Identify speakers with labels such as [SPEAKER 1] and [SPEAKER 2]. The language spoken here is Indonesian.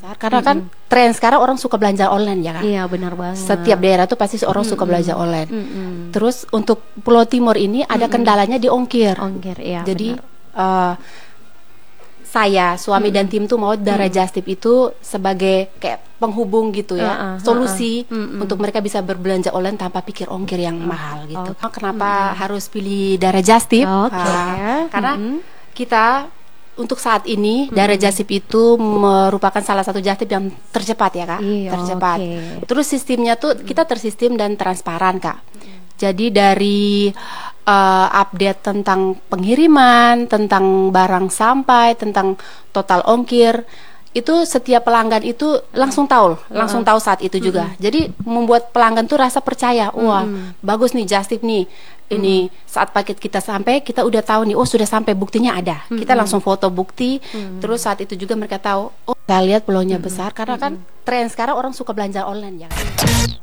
[SPEAKER 1] besar karena kan tren sekarang orang suka belanja online ya kan.
[SPEAKER 2] Iya benar banget.
[SPEAKER 1] Setiap daerah tuh pasti orang suka belanja online. Terus untuk Pulau Timur ini ada kendalanya di ongkir.
[SPEAKER 2] Ongkir, iya.
[SPEAKER 1] Jadi saya, suami dan tim tuh mau Dara Just Tip itu sebagai kayak penghubung gitu ya, solusi untuk mereka bisa berbelanja online tanpa pikir ongkir yang mahal gitu. Kenapa harus pilih Dara Just Tip? Karena kita untuk saat ini Dara Just Tip itu merupakan salah satu just tip yang tercepat ya kak, tercepat. Terus sistemnya tuh kita tersistem dan transparan kak. Jadi dari update tentang pengiriman, tentang barang sampai, tentang total ongkir, itu setiap pelanggan itu langsung tahu saat itu juga. Jadi membuat pelanggan tuh rasa percaya, wah bagus nih Just Tip nih. Ini saat paket kita sampai, kita udah tahu nih, oh sudah sampai, buktinya ada. Kita langsung foto bukti. Terus saat itu juga mereka tahu, oh kita lihat pulaunya besar karena kan tren sekarang orang suka belanja online ya.